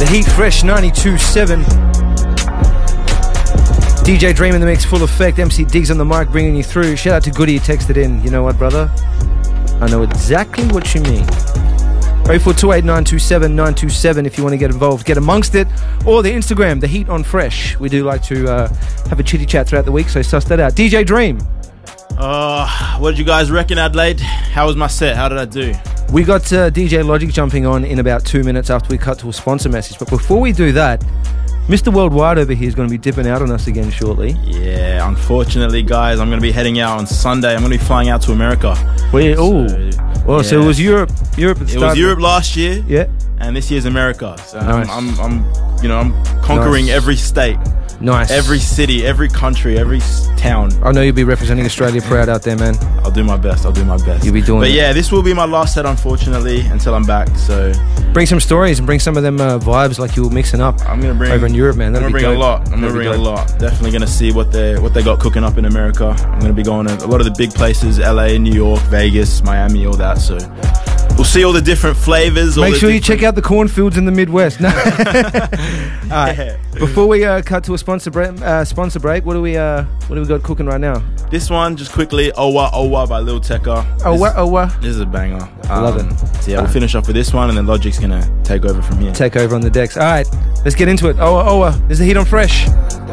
The Heat Fresh 92.7. DJ Dream in the mix, full effect. MC Diggs on the mic, bringing you through. Shout out to Goody, who texted in. You know what, brother? I know exactly what you mean. 0428927927 if you want to get involved, get amongst it. Or the Instagram, The Heat on Fresh. We do like to have a chitty chat throughout the week, so suss that out. DJ Dream. What did you guys reckon, Adelaide? How was my set? How did I do? We got DJ Logic jumping on in about 2 minutes after we cut to a sponsor message. But before we do that, Mr. Worldwide over here is going to be dipping out on us again shortly. Yeah, unfortunately, guys, I'm going to be heading out on Sunday. I'm going to be flying out to America. So it was Europe. It was Europe last year. Yeah. And this year's America. So nice. I'm conquering every state. Nice. Every city, every country, every town. I know you'll be representing Australia proud out there, man. I'll do my best. You'll be doing it. But yeah, this will be my last set, unfortunately, until I'm back. So bring some stories and bring some of them vibes like you were mixing up. I'm gonna bring over in Europe, man. I'm gonna bring a lot. Definitely gonna see what they got cooking up in America. I'm gonna be going to a lot of the big places: LA, New York, Vegas, Miami, all that. So we'll see all the different flavors. Make sure you check out the cornfields in the Midwest. No. All right. Yeah. Before we cut to a sponsor break, what do we got cooking right now? This one, just quickly, Owa Owa by Lil Tecca. Owa. This is a banger. I love it. So yeah, we'll finish off with this one, and then Logic's gonna take over from here. Take over on the decks. All right, let's get into it. Owa Owa. There's the Heat on Fresh.